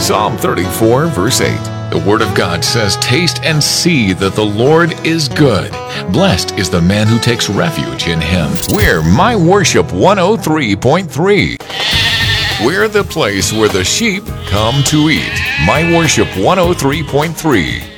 Psalm 34, verse 8. The Word of God says, "Taste and see that the Lord is good. Blessed is the man who takes refuge in Him." We're My Worship 103.3. We're the place where the sheep come to eat. My Worship 103.3.